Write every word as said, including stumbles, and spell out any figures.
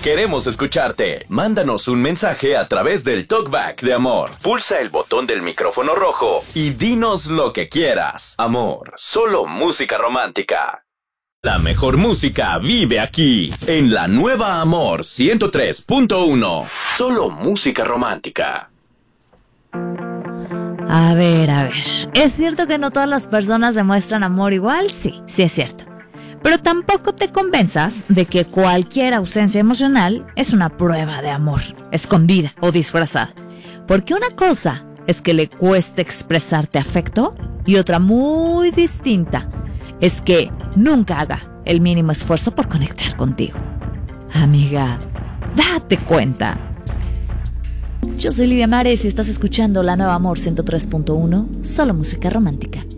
Queremos escucharte. Mándanos un mensaje a través del Talkback de Amor. Pulsa el botón del micrófono rojo y dinos lo que quieras. Amor, solo música romántica. La mejor música vive aquí, en la nueva Amor ciento tres punto uno. Solo música romántica. A ver, a ver. ¿Es cierto que no todas las personas demuestran amor igual? Sí, sí es cierto. Pero tampoco te convenzas de que cualquier ausencia emocional es una prueba de amor, escondida o disfrazada. Porque una cosa es que le cueste expresarte afecto y otra muy distinta es que nunca haga el mínimo esfuerzo por conectar contigo. Amiga, date cuenta. Yo soy Lidia Mares y estás escuchando La Nueva Amor ciento tres punto uno, solo música romántica.